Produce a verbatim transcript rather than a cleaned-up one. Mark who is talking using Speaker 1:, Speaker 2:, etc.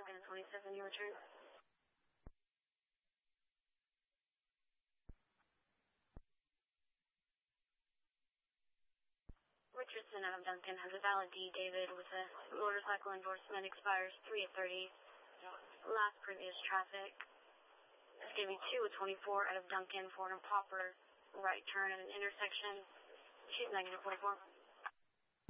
Speaker 1: Duncan twenty-seven, you return. Richardson out of Duncan has a valid D, David, with a motorcycle endorsement expires three of thirty. Last previous traffic. Give me two of twenty-four out of Duncan for an improper right turn at an intersection. She's negative forty-four.